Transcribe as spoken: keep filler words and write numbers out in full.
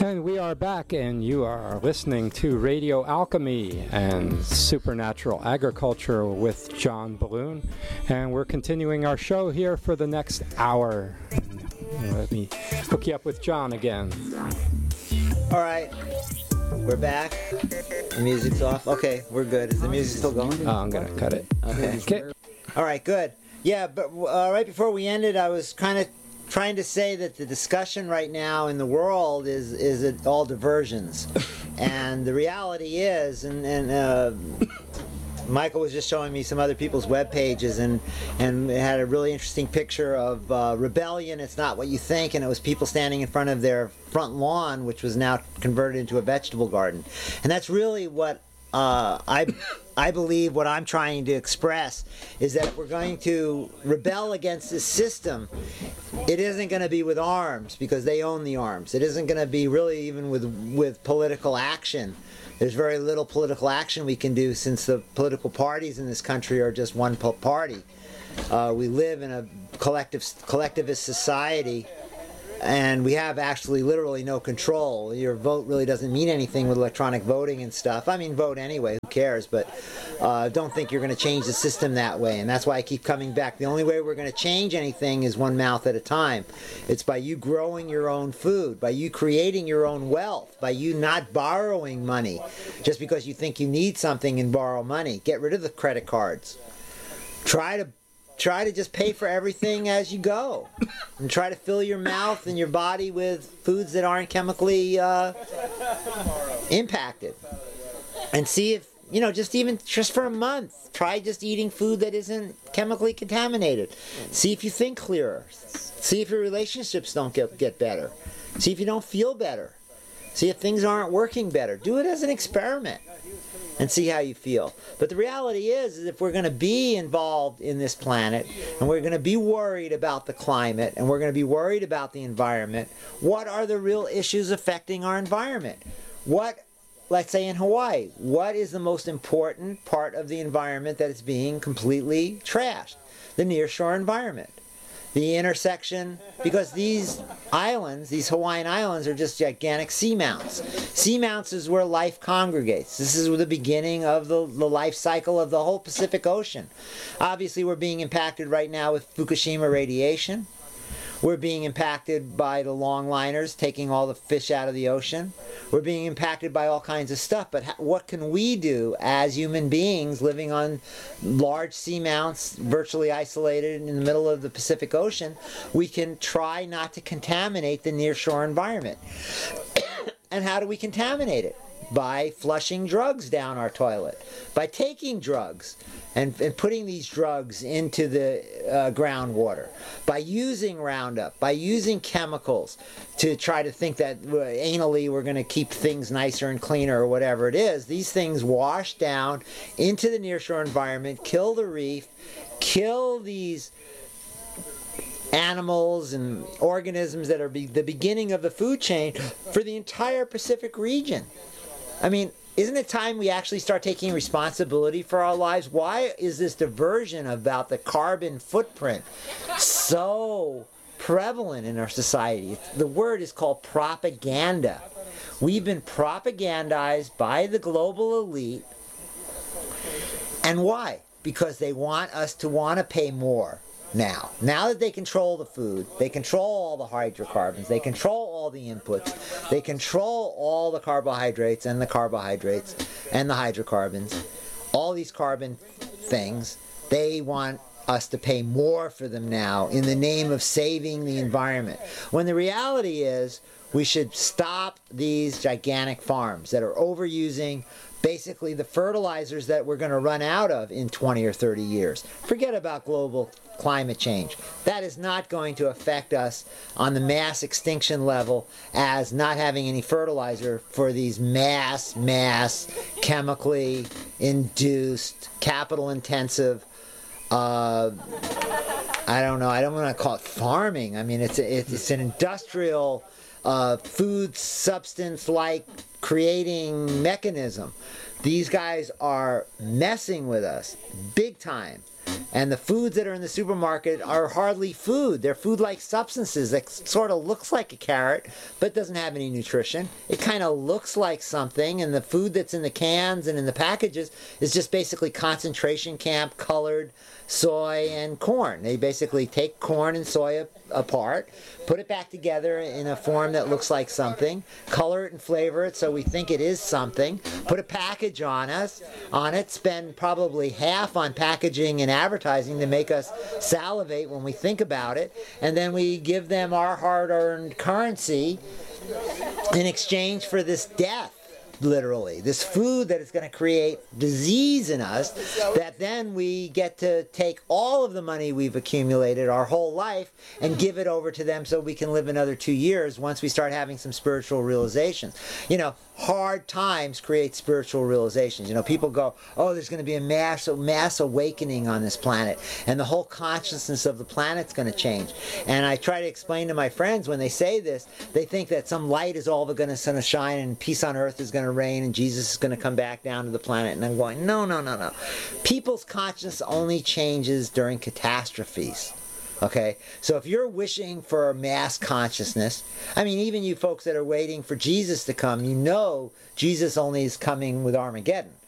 And we are back, and you are listening to Radio Alchemy and Supernatural Agriculture with John Balloon. And we're continuing our show here for the next hour. Let me hook you up with John again. All right, we're back. The music's off. Okay, we're good. Is the music still going? Oh, I'm going to cut it. Okay. Okay. All right, good. Yeah, but uh, right before we ended, I was kind of trying to say that the discussion right now in the world is is it all diversions, and the reality is, and and uh, Michael was just showing me some other people's web pages, and and it had a really interesting picture of uh, rebellion. It's not what you think, and it was people standing in front of their front lawn, which was now converted into a vegetable garden, and that's really what uh, I. I believe what I'm trying to express is that if we're going to rebel against this system, it isn't going to be with arms, because they own the arms. It isn't going to be really even with with political action. There's very little political action we can do, since the political parties in this country are just one party. Uh, we live in a collective collectivist society, and we have actually literally no control. Your vote really doesn't mean anything with electronic voting and stuff. I mean, vote anyway, who cares? But uh, don't think you're going to change the system that way. And that's why I keep coming back. The only way we're going to change anything is one mouth at a time. It's by you growing your own food, by you creating your own wealth, by you not borrowing money just because you think you need something and borrow money. Get rid of the credit cards. Try to Try to just pay for everything as you go, and try to fill your mouth and your body with foods that aren't chemically uh, impacted. And see if, you know, just even just for a month, try just eating food that isn't chemically contaminated. See if you think clearer. See if your relationships don't get, get better. See if you don't feel better. See if things aren't working better. Do it as an experiment and see how you feel. But the reality is, is if we're going to be involved in this planet, and we're going to be worried about the climate, and we're going to be worried about the environment, what are the real issues affecting our environment? What, let's say in Hawaii, what is the most important part of the environment that is being completely trashed? The nearshore environment. The intersection, because these islands, these Hawaiian islands, are just gigantic seamounts. Seamounts is where life congregates. This is the beginning of the, the life cycle of the whole Pacific Ocean. Obviously, we're being impacted right now with Fukushima radiation. We're being impacted by the longliners taking all the fish out of the ocean. We're being impacted by all kinds of stuff. But ha- what can we do as human beings living on large seamounts, virtually isolated in the middle of the Pacific Ocean? We can try not to contaminate the nearshore environment. And how do we contaminate it? By flushing drugs down our toilet, by taking drugs and, and putting these drugs into the uh, groundwater, by using Roundup, by using chemicals to try to think that uh, anally we're going to keep things nicer and cleaner or whatever it is. These things wash down into the nearshore environment, kill the reef, kill these animals and organisms that are be- the beginning of the food chain for the entire Pacific region. I mean, isn't it time we actually start taking responsibility for our lives? Why is this diversion about the carbon footprint so prevalent in our society? The word is called propaganda. We've been propagandized by the global elite. And why? Because they want us to want to pay more. Now, now that they control the food, they control all the hydrocarbons, they control all the inputs, they control all the carbohydrates and the carbohydrates and the hydrocarbons, all these carbon things, they want us to pay more for them now in the name of saving the environment. When the reality is, we should stop these gigantic farms that are overusing basically the fertilizers that we're going to run out of in twenty or thirty years. Forget about global climate change. That is not going to affect us on the mass extinction level as not having any fertilizer for these mass, mass, chemically induced, capital intensive, uh, I don't know, I don't want to call it farming. I mean, it's, a, it's an industrial uh, food substance-like creating mechanism. These guys are messing with us big time. And the foods that are in the supermarket are hardly food. They're food-like substances that sort of looks like a carrot, but doesn't have any nutrition. It kind of looks like something, and the food that's in the cans and in the packages is just basically concentration camp colored soy and corn. They basically take corn and soy apart, put it back together in a form that looks like something, color it and flavor it so we think it is something, put a package on us, on it, spend probably half on packaging and advertising to make us salivate when we think about it, and then we give them our hard-earned currency in exchange for this death. Literally, this food that is going to create disease in us, that then we get to take all of the money we've accumulated our whole life and give it over to them so we can live another two years once we start having some spiritual realizations. You know, hard times create spiritual realizations. You know, people go, oh, there's going to be a mass, mass awakening on this planet, and the whole consciousness of the planet's going to change. And I try to explain to my friends when they say this, they think that some light is all going to shine and peace on earth is going to reign and Jesus is going to come back down to the planet. And I'm going, no, no, no, no. People's consciousness only changes during catastrophes. Okay, so if you're wishing for a mass consciousness, I mean, even you folks that are waiting for Jesus to come, you know Jesus only is coming with Armageddon.